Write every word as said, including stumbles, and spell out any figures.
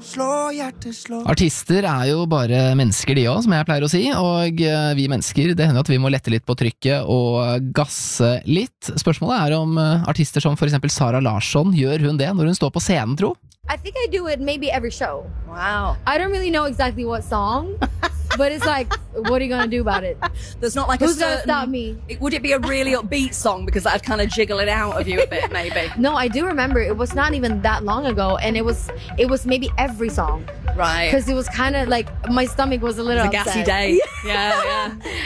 Artister er jo bare mennesker de også, som jeg pleier å si, og vi mennesker, det hender at vi må lette litt på trykket og gasse litt. Spørsmålet er om artister som for eksempel Sara Larsson, gjør hun det når hun står på scenen, tro? I think I do it maybe every show. Wow. I don't really know exactly what song, but it's like, what are you going to do about it? There's not like Who's a certain... gonna stop me? Would it be a really upbeat song? Because that'd kind of jiggle it out of you a bit, maybe. No, I do remember. It was not even that long ago, and it was it was maybe every song. Right. Because it was kind of like, my stomach was a little It was a gassy upset. day. Yeah, yeah.